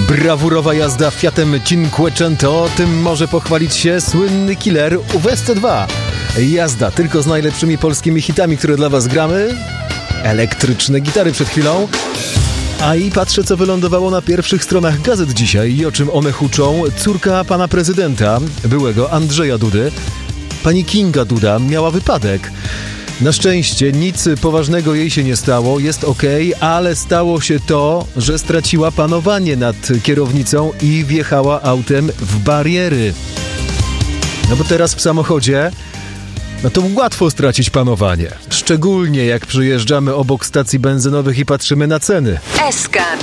Brawurowa jazda Fiatem Cinquecento, tym może pochwalić się słynny killer UWSC2. Jazda tylko z najlepszymi polskimi hitami, które dla was gramy. Elektryczne gitary przed chwilą. A i patrzę, co wylądowało na pierwszych stronach gazet dzisiaj i o czym one huczą. Córka pana prezydenta, byłego Andrzeja Dudy, pani Kinga Duda, miała wypadek. Na szczęście nic poważnego jej się nie stało, jest okej, ale stało się to, że straciła panowanie nad kierownicą i wjechała autem w bariery. No bo teraz w samochodzie, no to łatwo stracić panowanie. Szczególnie jak przyjeżdżamy obok stacji benzynowych i patrzymy na ceny. SK